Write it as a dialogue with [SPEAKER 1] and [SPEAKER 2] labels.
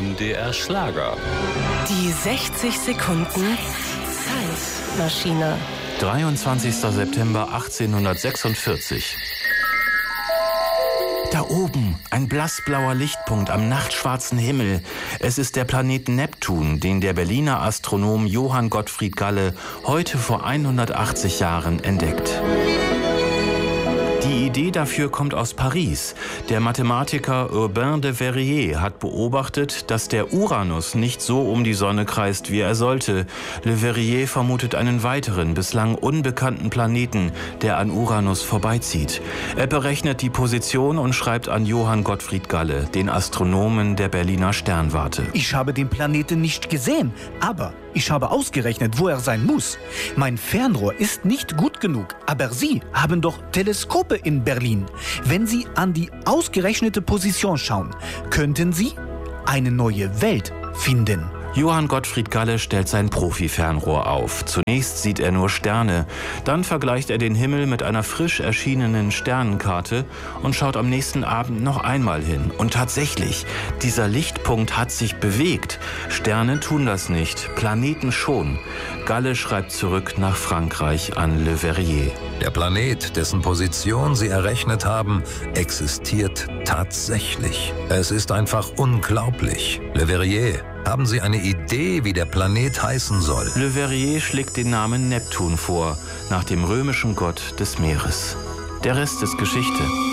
[SPEAKER 1] MDR Schlager.
[SPEAKER 2] Die 60 Sekunden Zeitmaschine.
[SPEAKER 3] 23. September 1846. Da oben, ein blassblauer Lichtpunkt am nachtschwarzen Himmel. Es ist der Planet Neptun, den der Berliner Astronom Johann Gottfried Galle heute vor 180 Jahren entdeckt. Die Idee dafür kommt aus Paris. Der Mathematiker Urbain de Verrier hat beobachtet, dass der Uranus nicht so um die Sonne kreist, wie er sollte. Le Verrier vermutet einen weiteren, bislang unbekannten Planeten, der an Uranus vorbeizieht. Er berechnet die Position und schreibt an Johann Gottfried Galle, den Astronomen der Berliner Sternwarte.
[SPEAKER 4] Ich habe den Planeten nicht gesehen, aber ich habe ausgerechnet, wo er sein muss. Mein Fernrohr ist nicht gut genug, aber Sie haben doch Teleskope in Berlin. Wenn Sie an die ausgerechnete Position schauen, könnten Sie eine neue Welt finden.
[SPEAKER 3] Johann Gottfried Galle stellt sein Profi-Fernrohr auf. Zunächst sieht er nur Sterne. Dann vergleicht er den Himmel mit einer frisch erschienenen Sternenkarte und schaut am nächsten Abend noch einmal hin. Und tatsächlich, dieser Lichtpunkt hat sich bewegt. Sterne tun das nicht, Planeten schon. Galle schreibt zurück nach Frankreich an Le Verrier.
[SPEAKER 5] Der Planet, dessen Position Sie errechnet haben, existiert tatsächlich. Es ist einfach unglaublich. Le Verrier, haben Sie eine Idee, wie der Planet heißen soll?
[SPEAKER 3] Le Verrier schlägt den Namen Neptun vor, nach dem römischen Gott des Meeres. Der Rest ist Geschichte.